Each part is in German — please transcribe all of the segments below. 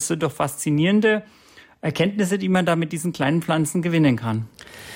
es sind doch faszinierende Erkenntnisse, die man da mit diesen kleinen Pflanzen gewinnen kann.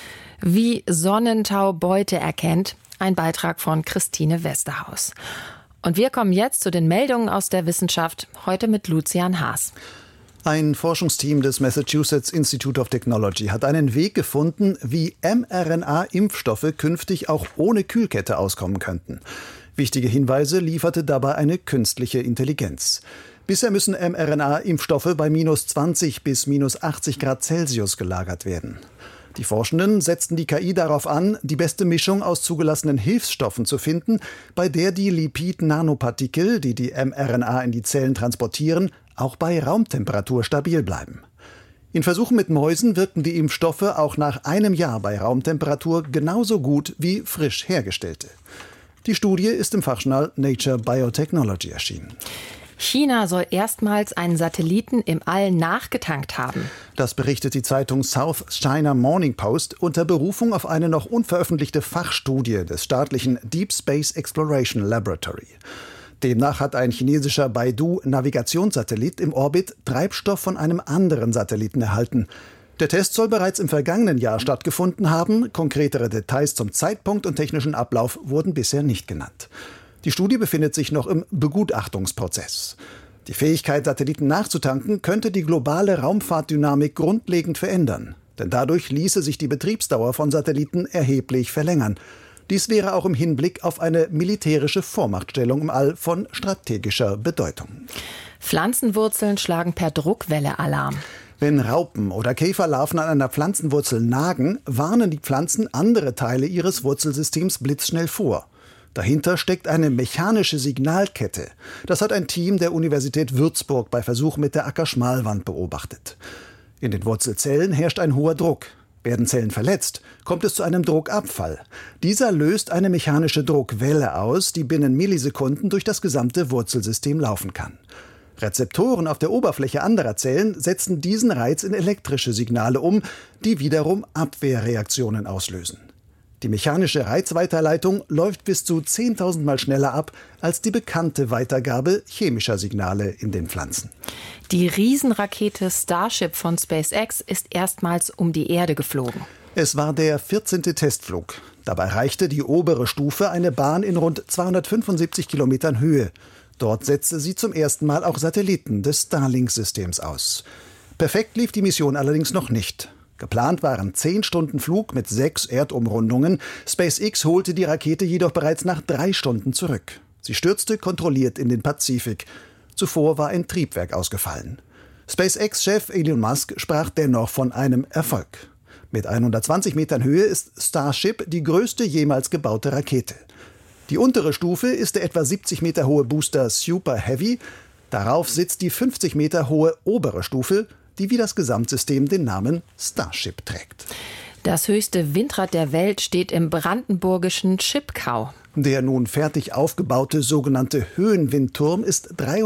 Wie Sonnentau Beute erkennt, ein Beitrag von Christine Westerhaus. Und wir kommen jetzt zu den Meldungen aus der Wissenschaft, heute mit Lucian Haas. Ein Forschungsteam des Massachusetts Institute of Technology hat einen Weg gefunden, wie mRNA-Impfstoffe künftig auch ohne Kühlkette auskommen könnten. Wichtige Hinweise lieferte dabei eine künstliche Intelligenz. Bisher müssen mRNA-Impfstoffe bei -20 bis -80 Grad Celsius gelagert werden. Die Forschenden setzten die KI darauf an, die beste Mischung aus zugelassenen Hilfsstoffen zu finden, bei der die Lipid-Nanopartikel, die die mRNA in die Zellen transportieren, auch bei Raumtemperatur stabil bleiben. In Versuchen mit Mäusen wirkten die Impfstoffe auch nach einem Jahr bei Raumtemperatur genauso gut wie frisch hergestellte. Die Studie ist im Fachjournal Nature Biotechnology erschienen. China soll erstmals einen Satelliten im All nachgetankt haben. Das berichtet die Zeitung South China Morning Post unter Berufung auf eine noch unveröffentlichte Fachstudie des staatlichen Deep Space Exploration Laboratory. Demnach hat ein chinesischer Baidu-Navigationssatellit im Orbit Treibstoff von einem anderen Satelliten erhalten. Der Test soll bereits im vergangenen Jahr stattgefunden haben. Konkretere Details zum Zeitpunkt und technischen Ablauf wurden bisher nicht genannt. Die Studie befindet sich noch im Begutachtungsprozess. Die Fähigkeit, Satelliten nachzutanken, könnte die globale Raumfahrtdynamik grundlegend verändern. Denn dadurch ließe sich die Betriebsdauer von Satelliten erheblich verlängern. Dies wäre auch im Hinblick auf eine militärische Vormachtstellung im All von strategischer Bedeutung. Pflanzenwurzeln schlagen per Druckwelle Alarm. Wenn Raupen oder Käferlarven an einer Pflanzenwurzel nagen, warnen die Pflanzen andere Teile ihres Wurzelsystems blitzschnell vor. Dahinter steckt eine mechanische Signalkette. Das hat ein Team der Universität Würzburg bei Versuchen mit der Ackerschmalwand beobachtet. In den Wurzelzellen herrscht ein hoher Druck. Werden Zellen verletzt, kommt es zu einem Druckabfall. Dieser löst eine mechanische Druckwelle aus, die binnen Millisekunden durch das gesamte Wurzelsystem laufen kann. Rezeptoren auf der Oberfläche anderer Zellen setzen diesen Reiz in elektrische Signale um, die wiederum Abwehrreaktionen auslösen. Die mechanische Reizweiterleitung läuft bis zu 10.000 Mal schneller ab als die bekannte Weitergabe chemischer Signale in den Pflanzen. Die Riesenrakete Starship von SpaceX ist erstmals um die Erde geflogen. Es war der 14. Testflug. Dabei erreichte die obere Stufe eine Bahn in rund 275 Kilometern Höhe. Dort setzte sie zum ersten Mal auch Satelliten des Starlink-Systems aus. Perfekt lief die Mission allerdings noch nicht. Geplant waren 10 Stunden Flug mit 6 Erdumrundungen. SpaceX holte die Rakete jedoch bereits nach 3 Stunden zurück. Sie stürzte kontrolliert in den Pazifik. Zuvor war ein Triebwerk ausgefallen. SpaceX-Chef Elon Musk sprach dennoch von einem Erfolg. Mit 120 Metern Höhe ist Starship die größte jemals gebaute Rakete. Die untere Stufe ist der etwa 70 Meter hohe Booster Super Heavy. Darauf sitzt die 50 Meter hohe obere Stufe, die wie das Gesamtsystem den Namen Starship trägt. Das höchste Windrad der Welt steht im brandenburgischen Chipkau. Der nun fertig aufgebaute sogenannte Höhenwindturm ist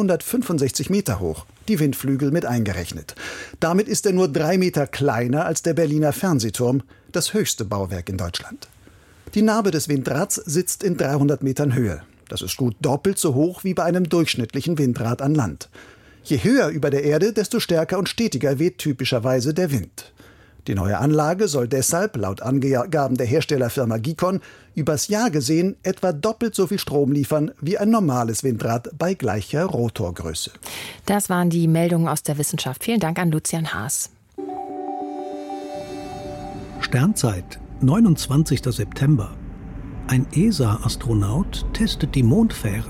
365 Meter hoch, die Windflügel mit eingerechnet. Damit ist er nur 3 Meter kleiner als der Berliner Fernsehturm, das höchste Bauwerk in Deutschland. Die Narbe des Windrads sitzt in 300 Metern Höhe. Das ist gut doppelt so hoch wie bei einem durchschnittlichen Windrad an Land. Je höher über der Erde, desto stärker und stetiger weht typischerweise der Wind. Die neue Anlage soll deshalb, laut Angaben der Herstellerfirma Gicon, übers Jahr gesehen etwa doppelt so viel Strom liefern wie ein normales Windrad bei gleicher Rotorgröße. Das waren die Meldungen aus der Wissenschaft. Vielen Dank an Lucian Haas. Sternzeit, 29. September. Ein ESA-Astronaut testet die Mondfähre.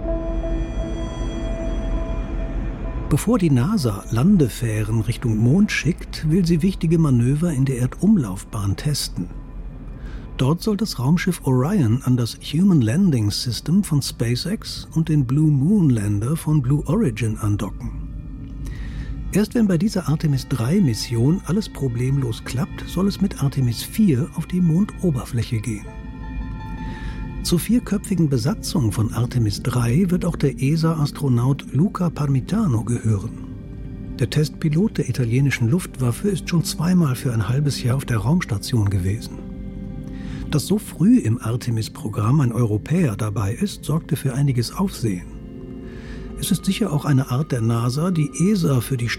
Bevor die NASA Landefähren Richtung Mond schickt, will sie wichtige Manöver in der Erdumlaufbahn testen. Dort soll das Raumschiff Orion an das Human Landing System von SpaceX und den Blue Moon Lander von Blue Origin andocken. Erst wenn bei dieser Artemis-3-Mission alles problemlos klappt, soll es mit Artemis 4 auf die Mondoberfläche gehen. Zur 4-köpfigen Besatzung von Artemis 3 wird auch der ESA-Astronaut Luca Parmitano gehören. Der Testpilot der italienischen Luftwaffe ist schon 2-mal für ein halbes Jahr auf der Raumstation gewesen. Dass so früh im Artemis-Programm ein Europäer dabei ist, sorgte für einiges Aufsehen. Es ist sicher auch eine Art der NASA, die ESA für die